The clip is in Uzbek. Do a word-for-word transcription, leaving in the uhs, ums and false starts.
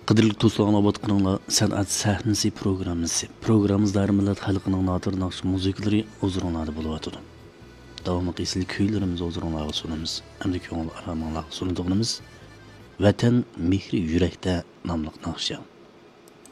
Qadrli do'stlar, navbat qilinglar san'at sahnasi programmasi. Programmamizda millat xalqining notir naqsh musiqalari o'zronadi bo'lyotdi. Davomli esil kuylarimizni o'zronlarga sunamiz. Hamda ko'ngil aramanglarga sunadiganimiz Vatan mehri yurakda nomli naqsh.